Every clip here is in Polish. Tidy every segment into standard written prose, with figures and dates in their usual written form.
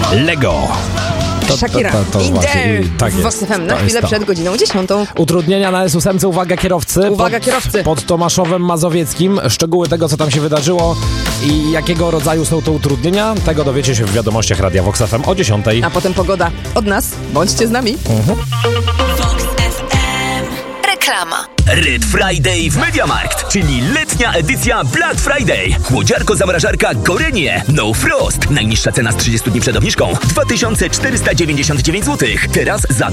Lego. Shakira, tak w Vox FM na chwilę przed godziną 10. Utrudnienia na S8, uwaga kierowcy. Kierowcy. Pod Tomaszowem Mazowieckim. Szczegóły tego, co tam się wydarzyło i jakiego rodzaju są to utrudnienia, tego dowiecie się w wiadomościach Radia Vox FM o 10. A potem pogoda od nas. Bądźcie z nami. Vox FM. Reklama. Red Friday w MediaMarkt, czyli letnia edycja Black Friday. Chłodziarko-zamrażarka Gorenie No Frost. Najniższa cena z 30 dni przed obniżką 2499 zł. Teraz za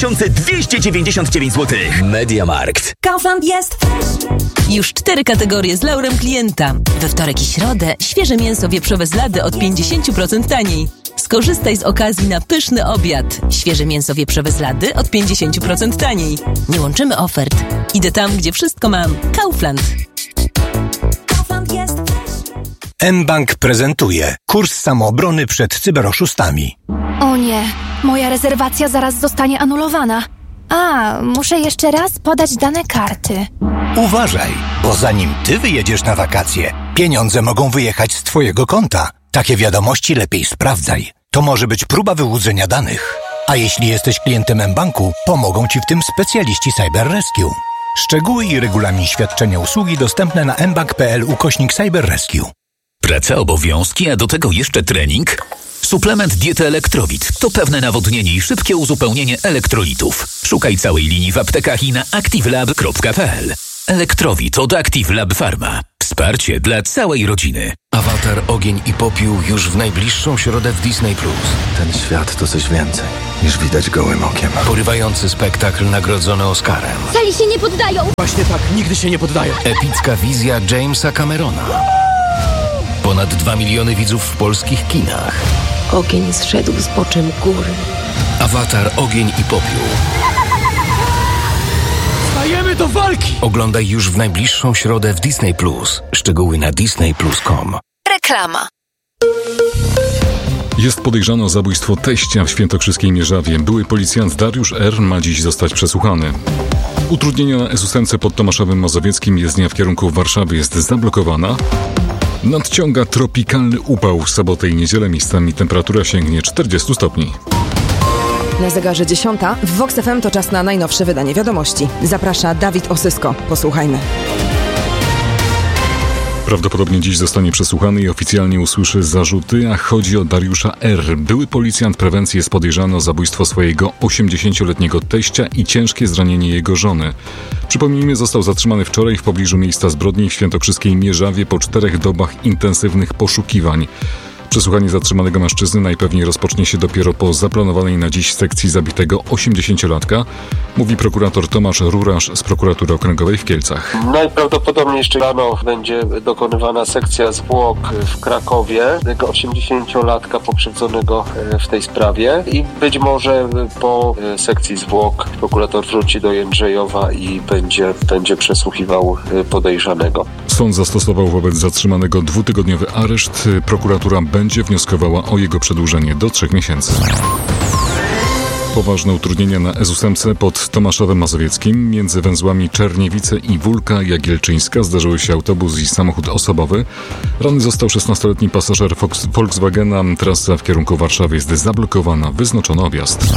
2299 zł. MediaMarkt. Kaufland jest już 4 kategorie z laurem klienta. We wtorek i środę świeże mięso wieprzowe z Lady od 50% taniej. Skorzystaj z okazji na pyszny obiad. Świeże mięso wieprzowe z Lady od 50% taniej. Nie łączymy ofert. Idę tam, gdzie wszystko mam. Kaufland. Kaufland jest. mBank prezentuje kurs samoobrony przed cyberoszustami. O nie, moja rezerwacja zaraz zostanie anulowana. Muszę jeszcze raz podać dane karty. Uważaj, bo zanim ty wyjedziesz na wakacje, pieniądze mogą wyjechać z twojego konta. Takie wiadomości lepiej sprawdzaj. To może być próba wyłudzenia danych. A jeśli jesteś klientem mBanku, pomogą ci w tym specjaliści Cyber Rescue. Szczegóły i regulamin świadczenia usługi dostępne na mbank.pl/Cyber Rescue. Praca, obowiązki, a do tego jeszcze trening? Suplement diety Elektrowit to pewne nawodnienie i szybkie uzupełnienie elektrolitów. Szukaj całej linii w aptekach i na activelab.pl. Elektrowit od Active Lab Pharma. Wsparcie dla całej rodziny. Awatar, Ogień i Popiół już w najbliższą środę w Disney+. Ten świat to coś więcej niż widać gołym okiem. Porywający spektakl nagrodzony Oscarem. Sali się nie poddają! Właśnie tak, nigdy się nie poddaję. Epicka wizja Jamesa Camerona. Ponad 2 miliony widzów w polskich kinach. Ogień zszedł z boczem góry. Awatar, Ogień i Popiół. Stajemy do walki! Oglądaj już w najbliższą środę w Disney+. Szczegóły na disneyplus.com. Reklama. Jest podejrzany o zabójstwo teścia w świętokrzyskiej Mierzawie. Były policjant Dariusz R. ma dziś zostać przesłuchany. Utrudnienia na S8 pod Tomaszowem Mazowieckim. Jezdnia w kierunku Warszawy jest zablokowana. Nadciąga tropikalny upał. W sobotę i niedzielę miejscami temperatura sięgnie 40 stopni. Na zegarze 10. W Vox FM to czas na najnowsze wydanie wiadomości. Zaprasza Dawid Osysko. Posłuchajmy. Prawdopodobnie dziś zostanie przesłuchany i oficjalnie usłyszy zarzuty, a chodzi o Dariusza R. Były policjant prewencji jest podejrzany o zabójstwo swojego 80-letniego teścia i ciężkie zranienie jego żony. Przypomnijmy, został zatrzymany wczoraj w pobliżu miejsca zbrodni w świętokrzyskiej Mierzawie po 4 dobach intensywnych poszukiwań. Przesłuchanie zatrzymanego mężczyzny najpewniej rozpocznie się dopiero po zaplanowanej na dziś sekcji zabitego 80-latka, mówi prokurator Tomasz Rurasz z prokuratury okręgowej w Kielcach. Najprawdopodobniej jeszcze rano będzie dokonywana sekcja zwłok w Krakowie tego 80-latka pokrzywdzonego w tej sprawie i być może po sekcji zwłok prokurator wróci do Jędrzejowa i będzie przesłuchiwał podejrzanego. Sąd zastosował wobec zatrzymanego 2-tygodniowy areszt. Prokuratura będzie wnioskowała o jego przedłużenie do 3 miesięcy. Poważne utrudnienia na S8 pod Tomaszowem Mazowieckim. Między węzłami Czerniewice i Wólka Jagielczyńska zdarzyły się autobus i samochód osobowy. Ranny został 16-letni pasażer Volkswagena. Trasa w kierunku Warszawy jest zablokowana. Wyznaczono objazd.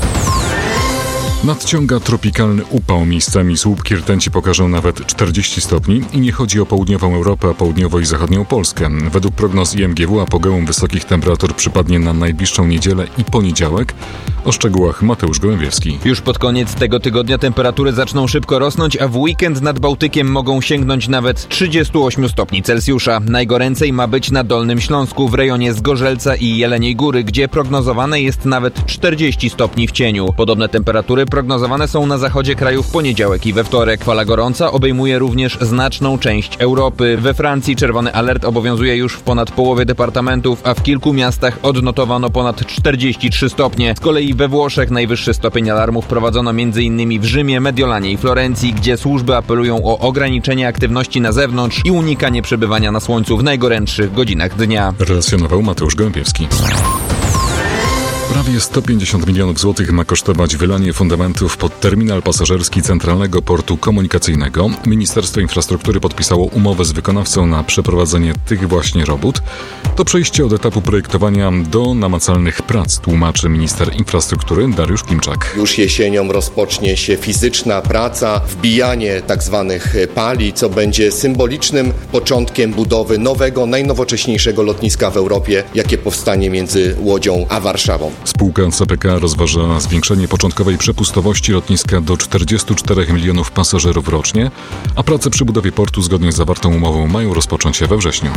Nadciąga tropikalny upał. Miejscami słupki rtęci pokażą nawet 40 stopni i nie chodzi o południową Europę, a południowo i zachodnią Polskę. Według prognoz IMGW apogeum wysokich temperatur przypadnie na najbliższą niedzielę i poniedziałek. O szczegółach Mateusz Gołębiewski. Już pod koniec tego tygodnia temperatury zaczną szybko rosnąć, a w weekend nad Bałtykiem mogą sięgnąć nawet 38 stopni Celsjusza. Najgoręcej ma być na Dolnym Śląsku w rejonie Zgorzelca i Jeleniej Góry, gdzie prognozowane jest nawet 40 stopni w cieniu. Podobne temperatury prognozowane są na zachodzie kraju w poniedziałek i we wtorek. Fala gorąca obejmuje również znaczną część Europy. We Francji czerwony alert obowiązuje już w ponad połowie departamentów, a w kilku miastach odnotowano ponad 43 stopnie. Z kolei we Włoszech najwyższy stopień alarmu wprowadzono m.in. w Rzymie, Mediolanie i Florencji, gdzie służby apelują o ograniczenie aktywności na zewnątrz i unikanie przebywania na słońcu w najgorętszych godzinach dnia. Relacjonował Mateusz Gołębiewski. Prawie 150 milionów złotych ma kosztować wylanie fundamentów pod terminal pasażerski Centralnego Portu Komunikacyjnego. Ministerstwo Infrastruktury podpisało umowę z wykonawcą na przeprowadzenie tych właśnie robót. To przejście od etapu projektowania do namacalnych prac, tłumaczy minister infrastruktury Dariusz Klimczak. Już jesienią rozpocznie się fizyczna praca, wbijanie tzw. pali, co będzie symbolicznym początkiem budowy nowego, najnowocześniejszego lotniska w Europie, jakie powstanie między Łodzią a Warszawą. Spółka CPK rozważa zwiększenie początkowej przepustowości lotniska do 44 milionów pasażerów rocznie, a prace przy budowie portu zgodnie z zawartą umową mają rozpocząć się we wrześniu.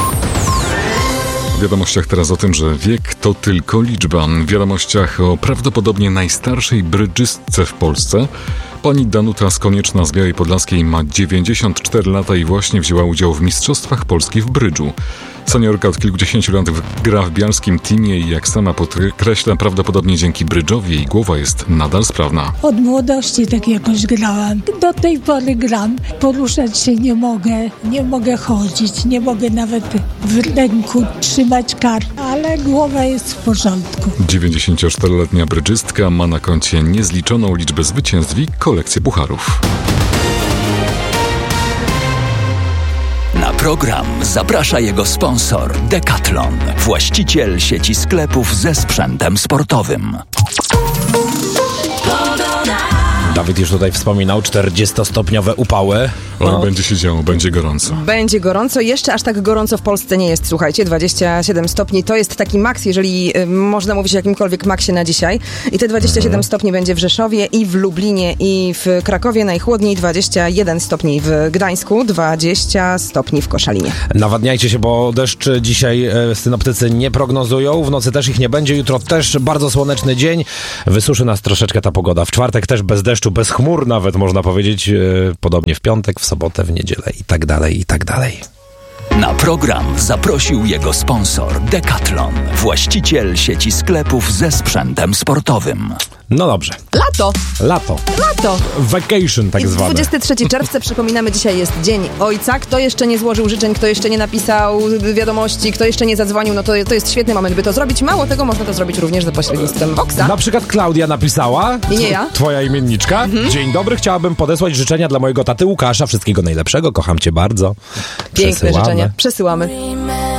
W wiadomościach teraz o tym, że wiek to tylko liczba. W wiadomościach o prawdopodobnie najstarszej brydżystce w Polsce. Pani Danuta Skonieczna z Białej Podlaskiej ma 94 lata i właśnie wzięła udział w Mistrzostwach Polski w brydżu. Seniorka od kilkudziesięciu lat gra w bialskim teamie i jak sama podkreśla, prawdopodobnie dzięki brydżowi jej głowa jest nadal sprawna. Od młodości tak jakoś grałam. Do tej pory gram. Poruszać się nie mogę chodzić, nie mogę nawet w ręku trzymać kart, ale głowa jest w porządku. 94-letnia brydżystka ma na koncie niezliczoną liczbę zwycięstw i kolekcję pucharów. Na program zaprasza jego sponsor Decathlon, właściciel sieci sklepów ze sprzętem sportowym. Dawid już tutaj wspominał 40-stopniowe upały. Będzie się działo, będzie gorąco. Będzie gorąco. Jeszcze aż tak gorąco w Polsce nie jest, słuchajcie. 27 stopni to jest taki maks, jeżeli można mówić o jakimkolwiek maksie na dzisiaj. I te 27 stopni będzie w Rzeszowie i w Lublinie i w Krakowie. Najchłodniej 21 stopni w Gdańsku, 20 stopni w Koszalinie. Nawadniajcie się, bo deszcz dzisiaj synoptycy nie prognozują. W nocy też ich nie będzie. Jutro też bardzo słoneczny dzień. Wysuszy nas troszeczkę ta pogoda. W czwartek też bez deszczu, bez chmur nawet można powiedzieć. Podobnie w piątek, w sobotę, w niedzielę i tak dalej, i tak dalej. Na program zaprosił jego sponsor Decathlon, właściciel sieci sklepów ze sprzętem sportowym. No dobrze. Lato. Vacation tak zwane. 23 czerwca, przypominamy, dzisiaj jest Dzień Ojca. Kto jeszcze nie złożył życzeń, kto jeszcze nie napisał wiadomości, kto jeszcze nie zadzwonił, no to jest świetny moment, by to zrobić. Mało tego, można to zrobić również za pośrednictwem Voxa. Na przykład Klaudia napisała. I nie ja. Twoja imienniczka. Dzień dobry, chciałabym podesłać życzenia dla mojego taty Łukasza. Wszystkiego najlepszego, kocham cię bardzo. Piękne życzenia. Przesyłamy.